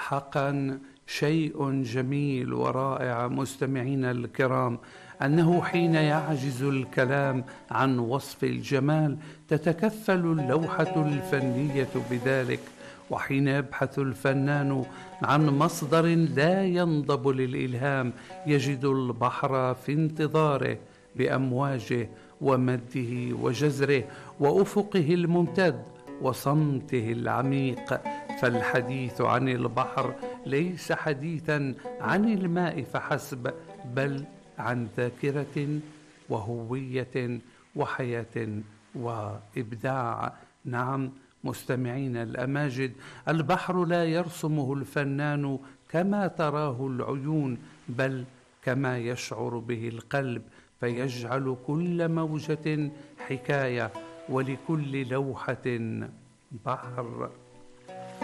حقا شيء جميل ورائع مستمعينا الكرام، أنه حين يعجز الكلام عن وصف الجمال تتكفل اللوحة الفنية بذلك. وحين يبحث الفنان عن مصدر لا ينضب للإلهام يجد البحر في انتظاره بأمواجه ومده وجزره وأفقه الممتد وصمته العميق. فالحديث عن البحر ليس حديثا عن الماء فحسب، بل عن ذاكرة وهوية وحياة وإبداع. نعم مستمعين الأماجد، البحر لا يرسمه الفنان كما تراه العيون، بل كما يشعر به القلب، فيجعل كل موجة حكاية ولكل لوحة بحر.